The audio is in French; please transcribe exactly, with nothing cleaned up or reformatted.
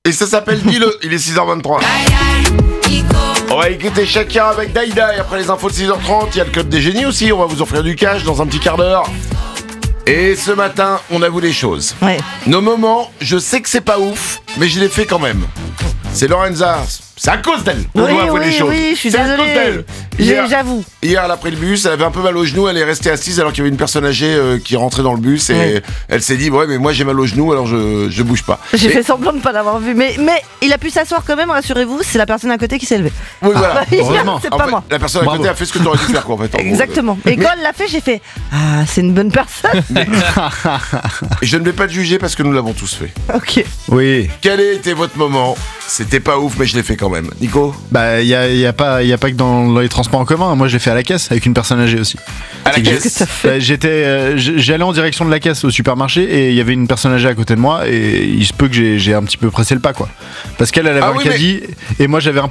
Et ça s'appelle Dis-le, il est six heures vingt-trois. On va écouter Shakira avec Daïda et après les infos de six heures trente, il y a le Club des Génies aussi, on va vous offrir du cash dans un petit quart d'heure. Et ce matin, on avoue les choses. Ouais. Nos moments, je sais que c'est pas ouf, mais je les fais quand même. C'est Lorenza, c'est à cause d'elle qu'on Oui, doit avouer oui, les choses. oui, je suis c'est à cause désolée. d'elle. J'ai- Hier, J'avoue. hier, elle a pris le bus, elle avait un peu mal au genou, elle est restée assise alors qu'il y avait une personne âgée euh, qui rentrait dans le bus et Ouais. elle s'est dit, ouais, mais moi j'ai mal au genou alors je, je bouge pas. J'ai Et- fait semblant de pas l'avoir vu, mais, mais il a pu s'asseoir quand même, rassurez-vous, c'est la personne à côté qui s'est levée. Oui, voilà. heureusement. C'est En pas fait, moi. la personne à Bravo. côté a fait ce que tu aurais dû faire, quoi, en fait. en gros. Exactement. Et quand elle l'a fait, j'ai fait ah, c'est une bonne personne. Et je ne vais pas te juger parce que nous l'avons tous fait. Ok. Oui. Quel a été votre moment? C'était pas ouf, mais je l'ai fait quand même. Nico? Bah, il y a, y a pas, y a pas que dans, dans les transports en commun. Moi, je l'ai fait à la caisse avec une personne âgée aussi. À la C'est que caisse. Qu'est-ce que t'as fait? Bah, j'étais, euh, j- j'allais en direction de la caisse au supermarché et il y avait une personne âgée à côté de moi et il se peut que j'ai, j'ai un petit peu pressé le pas, quoi. Parce qu'elle elle avait Ah un oui, caddie et moi j'avais un